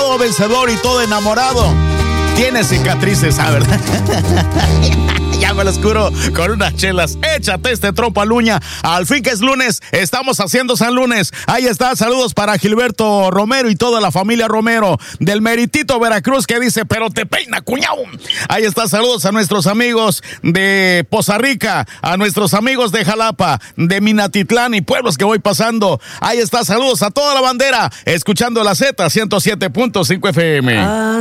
todo vencedor y todo enamorado tiene cicatrices, ¿verdad? Ya me las curo con unas chelas. Échate este trompo al uña. Al fin que es lunes, estamos haciendo San Lunes. Ahí está, saludos para Gilberto Romero y toda la familia Romero del Meritito, Veracruz, que dice, pero te peina, cuñado. Ahí está, saludos a nuestros amigos de Poza Rica, a nuestros amigos de Jalapa, de Minatitlán y pueblos que voy pasando. Ahí está, saludos a toda la bandera, escuchando la Z 107.5 FM.